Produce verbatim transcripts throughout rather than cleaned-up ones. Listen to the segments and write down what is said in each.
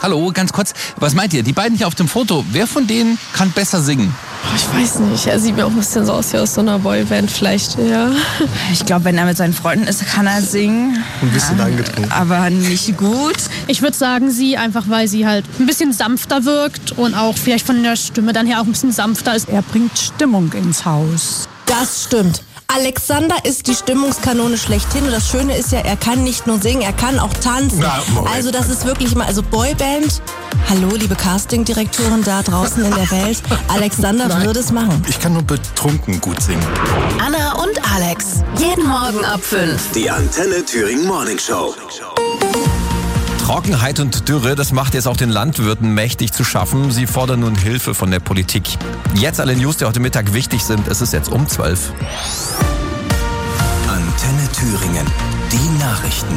Hallo, ganz kurz, was meint ihr? Die beiden hier auf dem Foto, wer von denen kann besser singen? Oh, ich weiß nicht, er sieht mir auch ein bisschen so aus wie aus so einer Boyband vielleicht, ja. Ich glaube, wenn er mit seinen Freunden ist, kann er singen. Ein bisschen ja, angetrunken. Aber nicht gut. Ich würde sagen, sie, einfach weil sie halt ein bisschen sanfter wirkt und auch vielleicht von der Stimme dann her auch ein bisschen sanfter ist. Er bringt Stimmung ins Haus. Das stimmt. Alexander ist die Stimmungskanone schlechthin. Und das Schöne ist ja, er kann nicht nur singen, er kann auch tanzen. Na, also das ist wirklich mal, also Boyband. Hallo, liebe Castingdirektoren da draußen in der Welt. Alexander Nein, würde es machen. Ich kann nur betrunken gut singen. Anna und Alex, jeden Morgen ab fünf. Die Antenne Thüringen Morning Show. Trockenheit und Dürre, das macht jetzt auch den Landwirten mächtig zu schaffen. Sie fordern nun Hilfe von der Politik. Jetzt alle News, die heute Mittag wichtig sind. Es ist jetzt um zwölf. Antenne Thüringen. Die Nachrichten.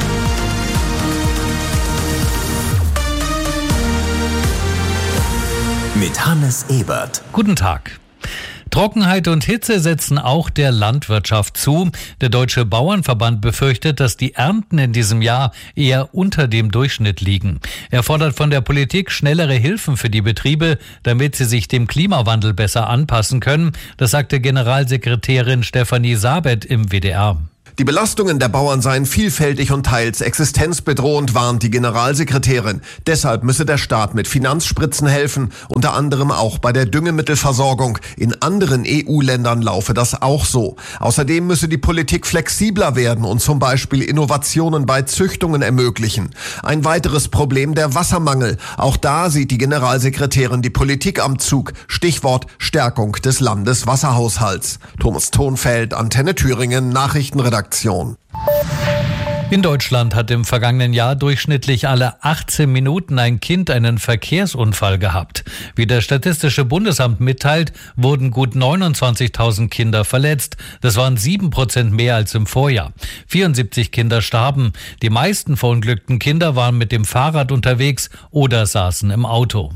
Mit Hannes Ebert. Guten Tag. Trockenheit und Hitze setzen auch der Landwirtschaft zu. Der Deutsche Bauernverband befürchtet, dass die Ernten in diesem Jahr eher unter dem Durchschnitt liegen. Er fordert von der Politik schnellere Hilfen für die Betriebe, damit sie sich dem Klimawandel besser anpassen können. Das sagte Generalsekretärin Stefanie Sabet im W D R. Die Belastungen der Bauern seien vielfältig und teils existenzbedrohend, warnt die Generalsekretärin. Deshalb müsse der Staat mit Finanzspritzen helfen, unter anderem auch bei der Düngemittelversorgung. In anderen E U-Ländern laufe das auch so. Außerdem müsse die Politik flexibler werden und zum Beispiel Innovationen bei Züchtungen ermöglichen. Ein weiteres Problem, der Wassermangel. Auch da sieht die Generalsekretärin die Politik am Zug. Stichwort Stärkung des Landeswasserhaushalts. Thomas Thonfeld, Antenne Thüringen, Nachrichtenredaktion. In Deutschland hat im vergangenen Jahr durchschnittlich alle achtzehn Minuten ein Kind einen Verkehrsunfall gehabt. Wie das Statistische Bundesamt mitteilt, wurden gut neunundzwanzigtausend Kinder verletzt. Das waren sieben Prozent mehr als im Vorjahr. vierundsiebzig Kinder starben. Die meisten verunglückten Kinder waren mit dem Fahrrad unterwegs oder saßen im Auto.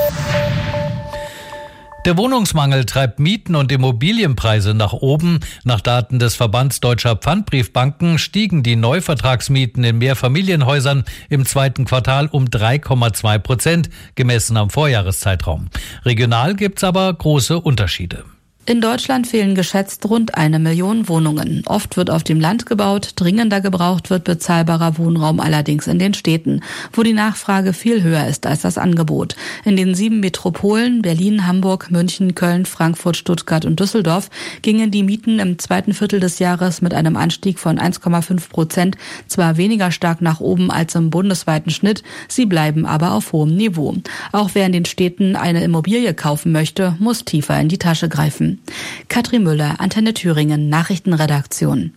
Der Wohnungsmangel treibt Mieten und Immobilienpreise nach oben. Nach Daten des Verbands Deutscher Pfandbriefbanken stiegen die Neuvertragsmieten in Mehrfamilienhäusern im zweiten Quartal um drei Komma zwei Prozent, gemessen am Vorjahreszeitraum. Regional gibt's aber große Unterschiede. In Deutschland fehlen geschätzt rund eine Million Wohnungen. Oft wird auf dem Land gebaut, dringender gebraucht wird bezahlbarer Wohnraum allerdings in den Städten, wo die Nachfrage viel höher ist als das Angebot. In den sieben Metropolen Berlin, Hamburg, München, Köln, Frankfurt, Stuttgart und Düsseldorf gingen die Mieten im zweiten Viertel des Jahres mit einem Anstieg von eins Komma fünf Prozent zwar weniger stark nach oben als im bundesweiten Schnitt, sie bleiben aber auf hohem Niveau. Auch wer in den Städten eine Immobilie kaufen möchte, muss tiefer in die Tasche greifen. Katrin Müller, Antenne Thüringen, Nachrichtenredaktion.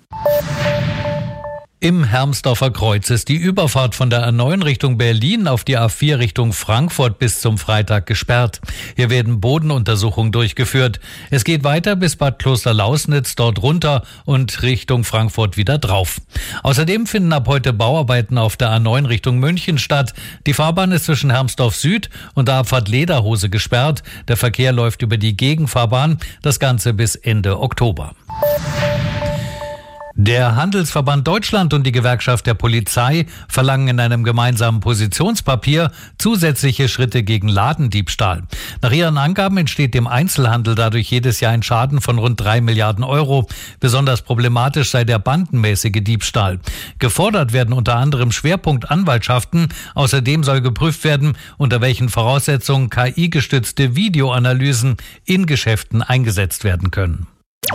Im Hermsdorfer Kreuz ist die Überfahrt von der A neun Richtung Berlin auf die A vier Richtung Frankfurt bis zum Freitag gesperrt. Hier werden Bodenuntersuchungen durchgeführt. Es geht weiter bis Bad Klosterlausnitz, dort runter und Richtung Frankfurt wieder drauf. Außerdem finden ab heute Bauarbeiten auf der A neun Richtung München statt. Die Fahrbahn ist zwischen Hermsdorf Süd und der Abfahrt Lederhose gesperrt. Der Verkehr läuft über die Gegenfahrbahn, das Ganze bis Ende Oktober. Der Handelsverband Deutschland und die Gewerkschaft der Polizei verlangen in einem gemeinsamen Positionspapier zusätzliche Schritte gegen Ladendiebstahl. Nach ihren Angaben entsteht dem Einzelhandel dadurch jedes Jahr ein Schaden von rund drei Milliarden Euro. Besonders problematisch sei der bandenmäßige Diebstahl. Gefordert werden unter anderem Schwerpunkt Anwaltschaften. Außerdem soll geprüft werden, unter welchen Voraussetzungen K I-gestützte Videoanalysen in Geschäften eingesetzt werden können.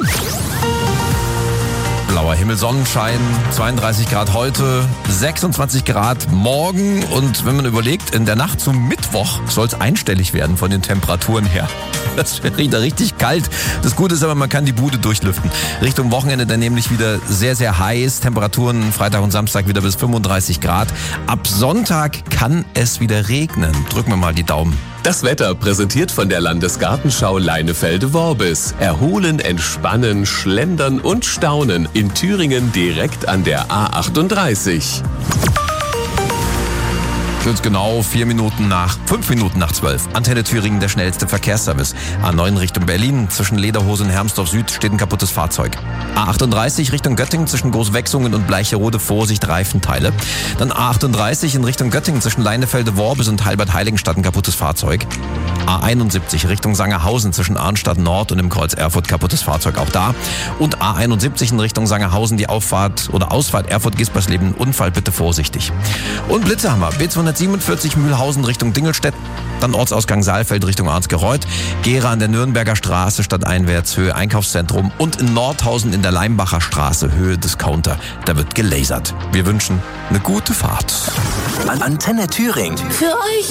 Blauer Himmel, Sonnenschein, zweiunddreißig Grad heute, sechsundzwanzig Grad morgen. Und wenn man überlegt, in der Nacht zum Mittwoch soll es einstellig werden von den Temperaturen her. Das wäre wieder richtig kalt. Das Gute ist aber, man kann die Bude durchlüften. Richtung Wochenende dann nämlich wieder sehr, sehr heiß. Temperaturen Freitag und Samstag wieder bis fünfunddreißig Grad. Ab Sonntag kann es wieder regnen. Drücken wir mal die Daumen. Das Wetter präsentiert von der Landesgartenschau Leinefelde-Worbis. Erholen, entspannen, schlendern und staunen. In Thüringen direkt an der A achtunddreißig. Jetzt genau vier Minuten nach, fünf Minuten nach zwölf. Antenne Thüringen, der schnellste Verkehrsservice. A neun Richtung Berlin, zwischen Lederhose und Hermsdorf Süd steht ein kaputtes Fahrzeug. A achtunddreißig Richtung Göttingen, zwischen Großwechsungen und Bleicherode, Vorsicht, Reifenteile. Dann A achtunddreißig in Richtung Göttingen, zwischen Leinefelde-Worbis und Halbert-Heiligenstadt ein kaputtes Fahrzeug. A einundsiebzig Richtung Sangerhausen, zwischen Arnstadt Nord und dem Kreuz Erfurt kaputtes Fahrzeug auch da. Und A einundsiebzig in Richtung Sangerhausen, die Auffahrt oder Ausfahrt Erfurt-Gispersleben, Unfall, bitte vorsichtig. Und Blitzerhammer, B zweihundertsiebenundvierzig Mühlhausen Richtung Dingelstedt, dann Ortsausgang Saalfeld Richtung Arnsgereuth, Gera an der Nürnberger Straße stadteinwärts, Höhe Einkaufszentrum und in Nordhausen in der Leimbacher Straße, Höhe Discounter. Da wird gelasert. Wir wünschen eine gute Fahrt. Antenne Thüringen. Für euch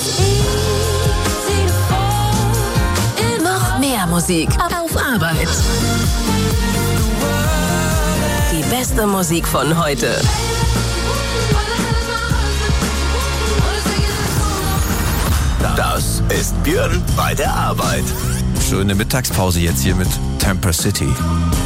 noch mehr Musik auf Arbeit. Die beste Musik von heute. Das ist Björn bei der Arbeit. Schöne Mittagspause jetzt hier mit Temper City.